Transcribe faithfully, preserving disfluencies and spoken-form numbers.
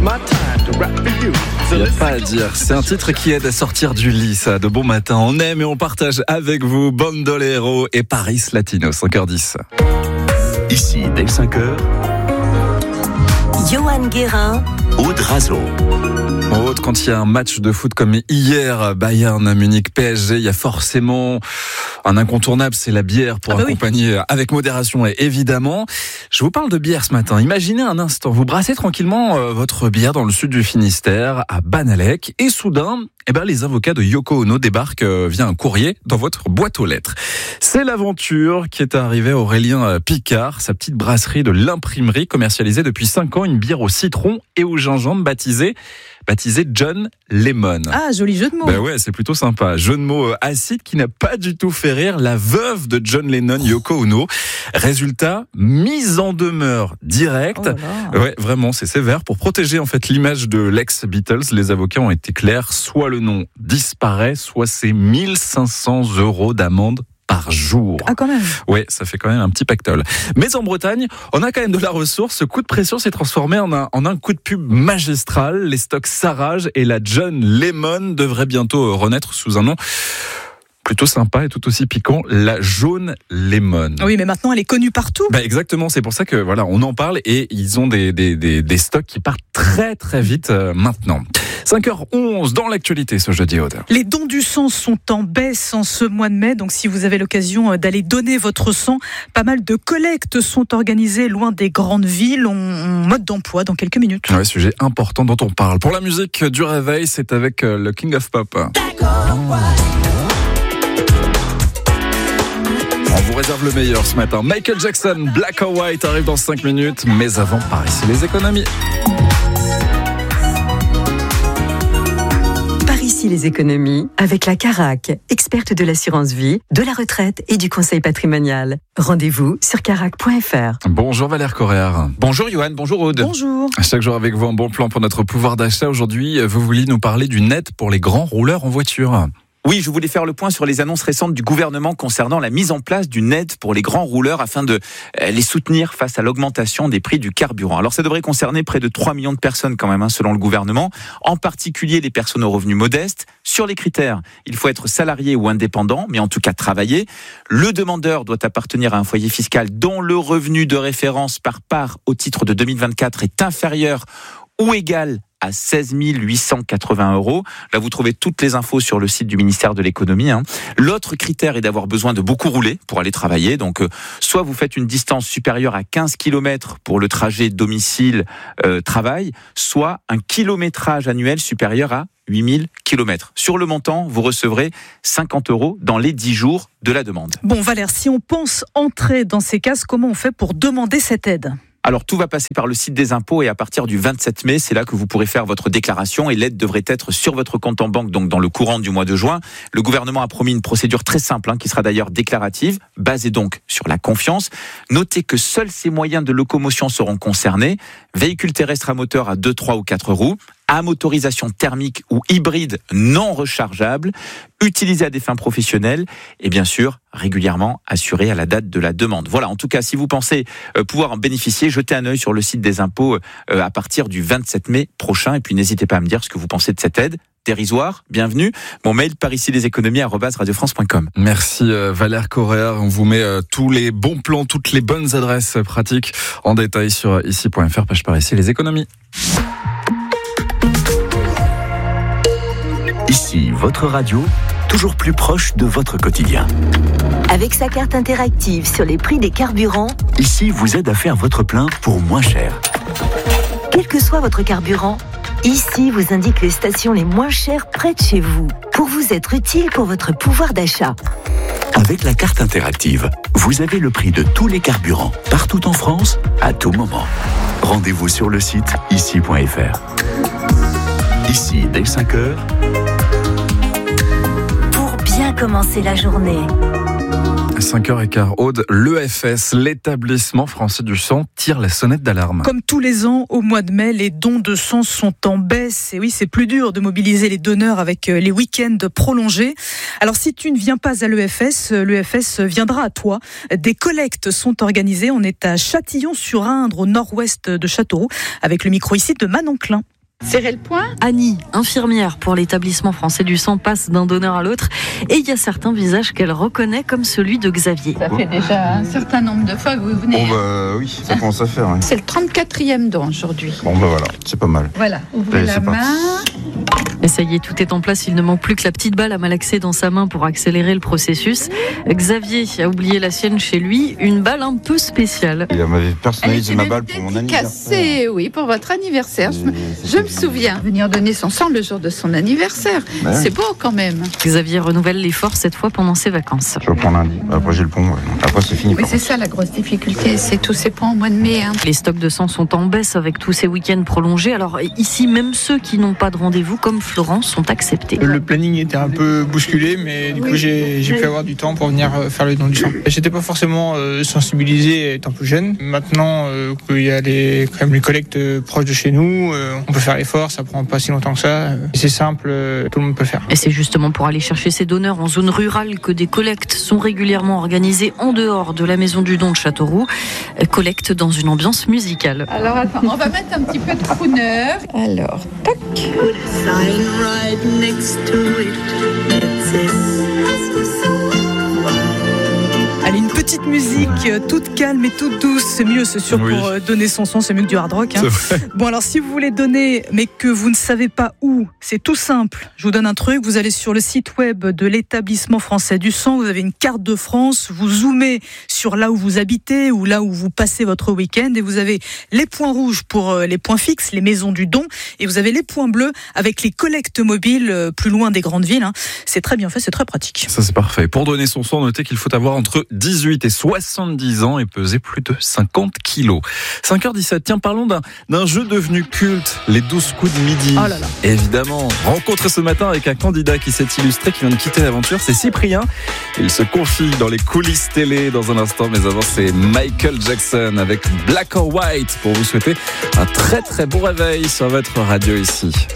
Il n'y a pas à dire, c'est un titre qui aide à sortir du lit, ça, de bon matin. On aime et on partage avec vous Bandolero et Paris Latino, cinq heures dix. Ici, dès cinq heures, Johan Guérin, Aude Razo. Aude, quand il y a un match de foot comme hier, Bayern, Munich, P S G, il y a forcément un incontournable, c'est la bière pour ah bah accompagner oui. avec modération et évidemment. Je vous parle de bière ce matin. Imaginez un instant, vous brassez tranquillement euh, votre bière dans le sud du Finistère, à Banalec, et soudain, eh ben, les avocats de Yoko Ono débarquent euh, via un courrier dans votre boîte aux lettres. C'est l'aventure qui est arrivée à Aurélien Picard, sa petite brasserie de l'imprimerie, commercialisée depuis cinq ans, une bière au citron et au gingembre baptisée baptisé John Lemon. Ah, joli jeu de mots. Ben ouais, c'est plutôt sympa. Jeu de mots acide qui n'a pas du tout fait rire la veuve de John Lennon, Yoko Ono. Résultat, mise en demeure directe. Oh ouais, vraiment, c'est sévère. Pour protéger en fait l'image de l'ex-Beatles, les avocats ont été clairs. Soit le nom disparaît, soit c'est mille cinq cents euros d'amende par jour. Ah, quand même. Ouais, ça fait quand même un petit pactole. Mais en Bretagne, on a quand même de la ressource. Ce coup de pression s'est transformé en un, en un coup de pub magistral. Les stocks s'arrachent et la John Lemon devrait bientôt renaître sous un nom plutôt sympa et tout aussi piquant, la jaune lemon. Oui, mais maintenant elle est connue partout. Bah exactement, c'est pour ça que voilà, on en parle et ils ont des des des, des stocks qui partent très très vite euh, maintenant. cinq heures onze dans l'actualité ce jeudi, Aude. Les dons du sang sont en baisse en ce mois de mai, donc si vous avez l'occasion d'aller donner votre sang, pas mal de collectes sont organisées loin des grandes villes. On, on mode d'emploi dans quelques minutes. Ouais, sujet important dont on parle. Pour la musique du réveil, c'est avec le King of Pop. On vous réserve le meilleur ce matin. Michael Jackson, Black or White arrive dans cinq minutes. Mais avant, par ici les économies. Par ici les économies, avec la Carac, experte de l'assurance vie, de la retraite et du conseil patrimonial. Rendez-vous sur carac point f r. Bonjour Valère Correa. Bonjour Johan, bonjour Aude. Bonjour. Chaque jour avec vous, un bon plan pour notre pouvoir d'achat. Aujourd'hui, vous vouliez nous parler d'une aide pour les grands rouleurs en voiture. Oui, je voulais faire le point sur les annonces récentes du gouvernement concernant la mise en place d'une aide pour les grands rouleurs afin de les soutenir face à l'augmentation des prix du carburant. Alors ça devrait concerner près de trois millions de personnes quand même, hein, selon le gouvernement, en particulier les personnes aux revenus modestes. Sur les critères, il faut être salarié ou indépendant, mais en tout cas travailler. Le demandeur doit appartenir à un foyer fiscal dont le revenu de référence par part au titre de deux mille vingt-quatre est inférieur ou égal à seize mille huit cent quatre-vingts euros. Là, vous trouvez toutes les infos sur le site du ministère de l'économie. Hein. L'autre critère est d'avoir besoin de beaucoup rouler pour aller travailler. Donc, euh, soit vous faites une distance supérieure à quinze kilomètres pour le trajet domicile-travail, euh, soit un kilométrage annuel supérieur à huit mille kilomètres. Sur le montant, vous recevrez cinquante euros dans les dix jours de la demande. Bon, Valère, si on pense entrer dans ces cases, comment on fait pour demander cette aide ? Alors tout va passer par le site des impôts et à partir du vingt-sept mai, c'est là que vous pourrez faire votre déclaration et l'aide devrait être sur votre compte en banque, donc dans le courant du mois de juin. Le gouvernement a promis une procédure très simple, hein, qui sera d'ailleurs déclarative, basée donc sur la confiance. Notez que seuls ces moyens de locomotion seront concernés. Véhicules terrestres à moteur à deux, trois ou quatre roues, à motorisation thermique ou hybride non rechargeable, utilisé à des fins professionnelles et bien sûr régulièrement assuré à la date de la demande. Voilà, en tout cas, si vous pensez euh, pouvoir en bénéficier, jetez un œil sur le site des impôts euh, à partir du vingt-sept mai prochain et puis n'hésitez pas à me dire ce que vous pensez de cette aide. Dérisoire, bienvenue. Mon mail par ici les économies arobase radio france point com. Merci euh, Valère Correa. On vous met euh, tous les bons plans, toutes les bonnes adresses euh, pratiques en détail sur euh, ici point f r, page par ici les économies. Ici, votre radio, toujours plus proche de votre quotidien. Avec sa carte interactive sur les prix des carburants, Ici vous aide à faire votre plein pour moins cher. quel que soit votre carburant, Ici vous indique les stations les moins chères près de chez vous, pour vous être utile pour votre pouvoir d'achat. Avec la carte interactive, vous avez le prix de tous les carburants, partout en France, à tout moment. Rendez-vous sur le site ici point f r. Ici, dès cinq heures, Pour bien commencer la journée. cinq heures quinze, Aude, l'E F S, l'établissement français du sang, tire la sonnette d'alarme. Comme tous les ans, au mois de mai, les dons de sang sont en baisse. Et oui, c'est plus dur de mobiliser les donneurs avec les week-ends prolongés. Alors, si tu ne viens pas à l'E F S, l'E F S viendra à toi. Des collectes sont organisées. On est à Châtillon-sur-Indre, au nord-ouest de Châteauroux, avec le micro ici de Manon Klein. Serrez le poing. Annie, infirmière pour l'établissement français du sang, passe d'un donneur à l'autre et il y a certains visages qu'elle reconnaît comme celui de Xavier. Ça fait déjà un certain nombre de fois que vous venez. Bon bah oui, ça hein commence à faire. Oui. C'est le trente-quatrième don aujourd'hui. Bon bah voilà, c'est pas mal. Voilà, ouvrez Allez, la main. Et ça y est, tout est en place. Il ne manque plus que la petite balle à malaxer dans sa main pour accélérer le processus. Xavier a oublié la sienne chez lui, une balle un peu spéciale. Il m'avait personnalisé ma balle pour mon anniversaire. Oui, pour votre anniversaire. Je, me, je me souviens. Venir donner son sang le jour de son anniversaire. Ben c'est beau quand même. Xavier renouvelle l'effort cette fois pendant ses vacances. Je reprends lundi. Après j'ai le pont. Ouais. Après c'est fini. Oui, c'est ça la grosse difficulté. C'est tous ces ponts au mois de mai. Hein. Les stocks de sang sont en baisse avec tous ces week-ends prolongés. Alors ici, même ceux qui n'ont pas de rendez-vous, comme Florence, sont acceptés. Le planning était un peu bousculé, mais du coup j'ai, j'ai pu avoir du temps pour venir faire le don du sang. J'étais pas forcément euh, sensibilisé étant plus jeune. Maintenant euh, qu'il y a les, quand même les collectes proches de chez nous, euh, on peut faire l'effort, ça prend pas si longtemps que ça. C'est simple, euh, tout le monde peut le faire. Et c'est justement pour aller chercher ces donneurs en zone rurale que des collectes sont régulièrement organisées en dehors de la maison du don de Châteauroux. Collecte dans une ambiance musicale. Alors attends, on va mettre un petit peu de crooner. Alors, tac. Allez, une petite musique toute calme et toute douce, c'est mieux, c'est sûr, oui. Pour donner son son, c'est mieux que du hard rock. Hein. Bon, alors si vous voulez donner, mais que vous ne savez pas où, c'est tout simple. Je vous donne un truc, vous allez sur le site web de l'établissement français du sang, vous avez une carte de France, vous zoomez sur là où vous habitez ou là où vous passez votre week-end et vous avez les points rouges pour les points fixes, les maisons du don, et vous avez les points bleus avec les collectes mobiles plus loin des grandes villes. Hein. C'est très bien fait, c'est très pratique. Ça c'est parfait. Pour donner son sang, notez qu'il faut avoir entre dix-huit et soixante-dix ans et peser plus de cinquante kilos. cinq heures dix-sept, tiens, parlons d'un, d'un jeu devenu culte, les douze coups de midi. Oh là là. Évidemment, rencontre ce matin avec un candidat qui s'est illustré, qui vient de quitter l'aventure, c'est Cyprien. Il se confie dans les coulisses télé dans un instant, mais avant c'est Michael Jackson avec Black or White pour vous souhaiter un très très bon réveil sur votre radio ici.